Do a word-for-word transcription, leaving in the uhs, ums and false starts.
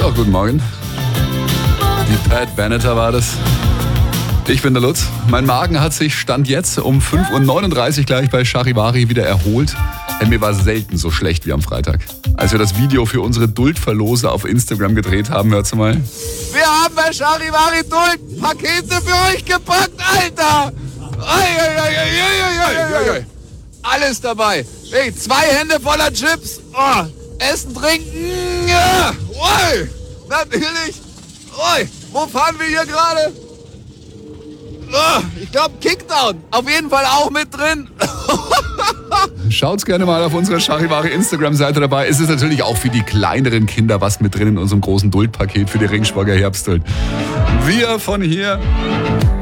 So, guten Morgen. Die Pat Benatar war das. Ich bin der Lutz. Mein Magen hat sich Stand jetzt um fünf Uhr neununddreißig gleich bei Charivari wieder erholt. Denn mir war selten so schlecht wie am Freitag. Als wir das Video für unsere Duldverlose auf Instagram gedreht haben, hört's mal. Wir haben bei Charivari Duld Pakete für euch gepackt, Alter! Ei, ei, ei, ei, ei, ei, ei. Alles dabei. Hey, zwei Hände voller Chips. Oh, Essen, trinken. Ja. Oi, natürlich. Oi, wo fahren wir hier gerade? Oh, ich glaube Kickdown. Auf jeden Fall auch mit drin. Schaut's gerne mal auf unserer Charivari Instagram-Seite dabei. Es ist natürlich auch für die kleineren Kinder was mit drin in unserem großen Duldpaket für die Ringsburger Herbstduld. Wir von hier